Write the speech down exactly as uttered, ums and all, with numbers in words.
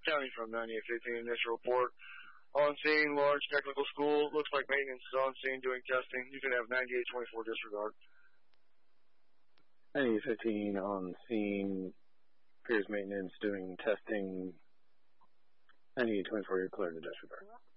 County from ninety-eight fifteen initial report. On scene, large technical school. Looks like maintenance is on scene doing testing. You can have ninety-eight twenty-four disregard. ninety-eight fifteen on scene. Appears maintenance doing testing. ninety-eight twenty-four, you're clear to disregard.